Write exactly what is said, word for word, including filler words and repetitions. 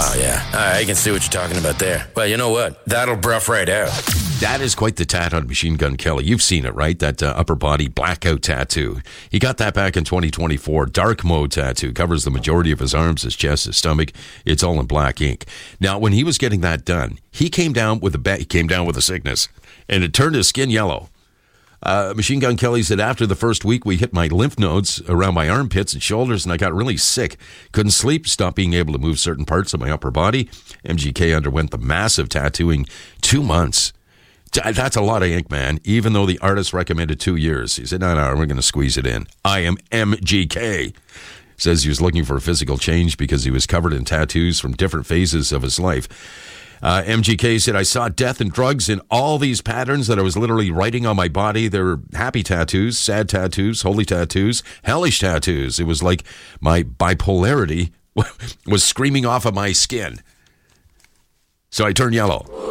Wow, yeah. I can see what you're talking about there. Well, you know what? That'll bruff right out. That is quite the tat on Machine Gun Kelly. You've seen it, right? That uh, upper body blackout tattoo. He got that back in twenty twenty-four. Dark mode tattoo. Covers the majority of his arms, his chest, his stomach. It's all in black ink. Now, when he was getting that done, he came down with a ba- he came down with a sickness, and it turned his skin yellow. Uh, Machine Gun Kelly said, after the first week, we hit my lymph nodes around my armpits and shoulders, and I got really sick. Couldn't sleep, stopped being able to move certain parts of my upper body. M G K underwent the massive tattooing two months. That's a lot of ink, man, even though the artist recommended two years. He said, no, no, we're going to squeeze it in. I am M G K. Says he was looking for a physical change because he was covered in tattoos from different phases of his life. Uh, M G K said, I saw death and drugs in all these patterns that I was literally writing on my body. There were happy tattoos, sad tattoos, holy tattoos, hellish tattoos. It was like my bipolarity was screaming off of my skin. So I turned yellow.